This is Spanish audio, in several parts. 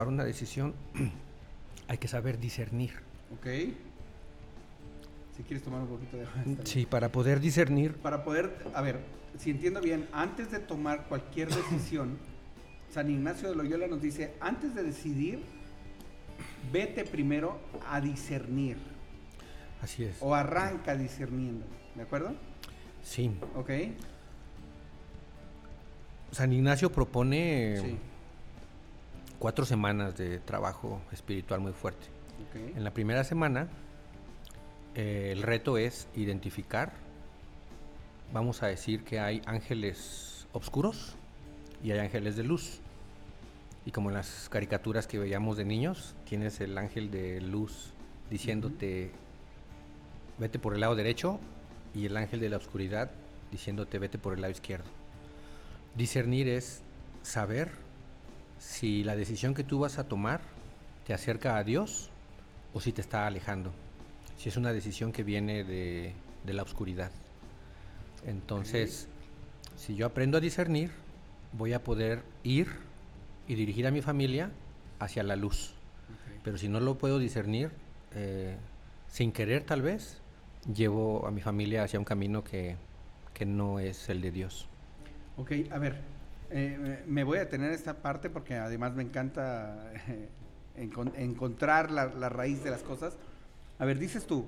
Para una decisión hay que saber discernir. Ok. Si quieres tomar un poquito de agua. Sí, para poder discernir. Para poder, a ver, si entiendo bien, antes de tomar cualquier decisión, San Ignacio de Loyola nos dice, antes de decidir, vete primero a discernir. Así es. O arranca discerniendo, ¿de acuerdo? Sí. Ok. San Ignacio propone Sí. 4 semanas de trabajo espiritual muy fuerte. Ok. En la primera semana, el reto es identificar, vamos a decir que hay ángeles oscuros y hay ángeles de luz. Y como en las caricaturas que veíamos de niños, tienes el ángel de luz diciéndote, vete por el lado derecho, y el ángel de la oscuridad diciéndote, vete por el lado izquierdo. Discernir es saber si la decisión que tú vas a tomar te acerca a Dios o si te está alejando. Si es una decisión que viene de la oscuridad. Entonces, si yo aprendo a discernir, voy a poder ir y dirigir a mi familia hacia la luz. Pero si no lo puedo discernir, sin querer tal vez, llevo a mi familia hacia un camino que no es el de Dios. Ok, a ver, me voy a detener esta parte porque además me encanta encontrar la raíz de las cosas. A ver, dices tú,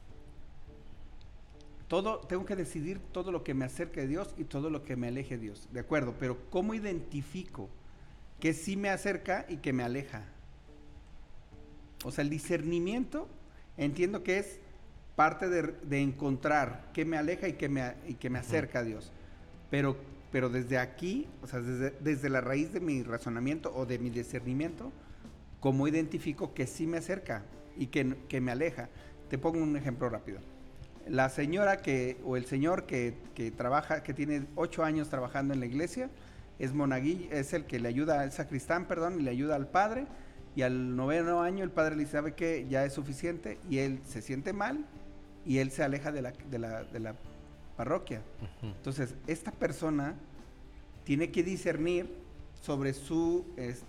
tengo que decidir todo lo que me acerque de Dios y todo lo que me aleje de Dios. De acuerdo, pero ¿cómo identifico que sí me acerca y que me aleja? O sea, el discernimiento entiendo que es parte de encontrar qué me aleja y qué me acerca a Dios. Pero desde aquí, o sea, desde la raíz de mi razonamiento o de mi discernimiento, ¿cómo identifico que sí me acerca y que me aleja? Te pongo un ejemplo rápido. La señora o el señor que trabaja, que tiene 8 años trabajando en la iglesia, es monaguillo, es el que le ayuda al sacristán, y le ayuda al padre, y al 9º año el padre le dice, ¿sabe qué? Ya es suficiente, y él se siente mal, y él se aleja de la parroquia. Entonces, esta persona tiene que discernir sobre su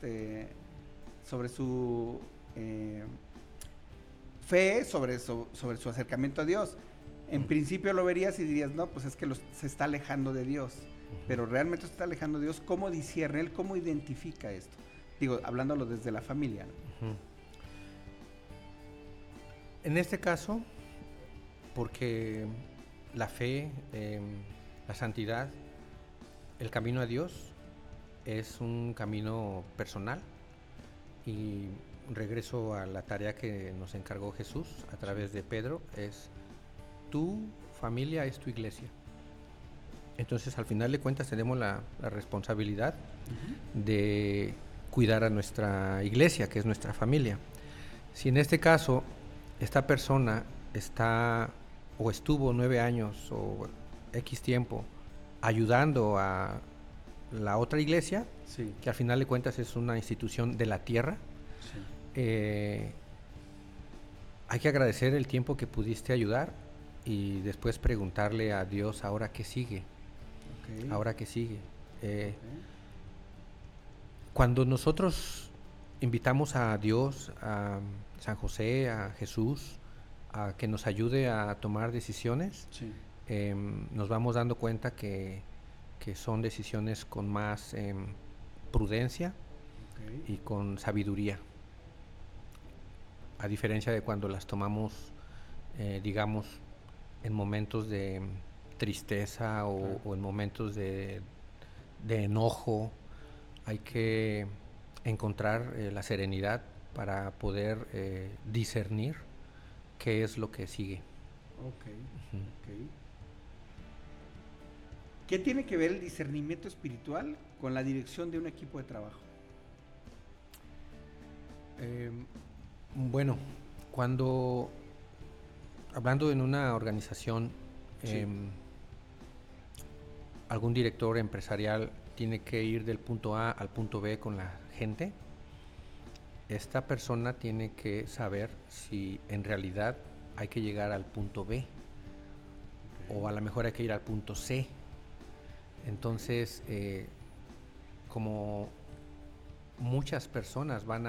fe, sobre su acercamiento a Dios. En principio lo verías y dirías, no, pues es que se está alejando de Dios. Pero realmente se está alejando de Dios. ¿Cómo discierne él? ¿Cómo identifica esto? Digo, hablándolo desde la familia, ¿no? En este caso, porque la fe, la santidad, el camino a Dios es un camino personal, y regreso a la tarea que nos encargó Jesús a través de Pedro, es tu familia es tu iglesia. Entonces, al final de cuentas, tenemos la responsabilidad de cuidar a nuestra iglesia, que es nuestra familia. Si en este caso esta persona está o estuvo 9 años o X tiempo ayudando a la otra iglesia, Sí. que al final de cuentas es una institución de la tierra, Sí. hay que agradecer el tiempo que pudiste ayudar y después preguntarle a Dios, ¿ahora qué sigue? Okay. ¿Ahora qué sigue? Cuando nosotros invitamos a Dios, a San José, a Jesús, a que nos ayude a tomar decisiones, Sí. nos vamos dando cuenta que son decisiones con más prudencia y con sabiduría, a diferencia de cuando las tomamos, digamos, en momentos de tristeza o en momentos de enojo. Hay que encontrar la serenidad para poder discernir qué es lo que sigue. Ok. ¿Qué tiene que ver el discernimiento espiritual con la dirección de un equipo de trabajo? Bueno, cuando hablando en una organización, Sí. algún director empresarial tiene que ir del punto A al punto B con la gente, esta persona tiene que saber si en realidad hay que llegar al punto B o a lo mejor hay que ir al punto C. Entonces, como muchas personas van